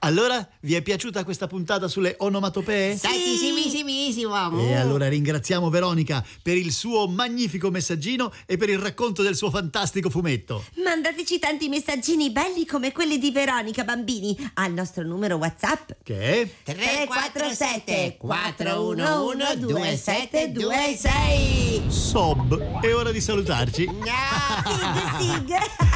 Allora, vi è piaciuta questa puntata sulle onomatopee? Tantissimissimo. E allora ringraziamo Veronica per il suo magnifico messaggino e per il racconto del suo fantastico fumetto. Mandateci tanti messaggini belli come quelli di Veronica, bambini, al nostro numero WhatsApp Che è? 347 411 2726. Sob. È ora di salutarci. No! Sig, sig.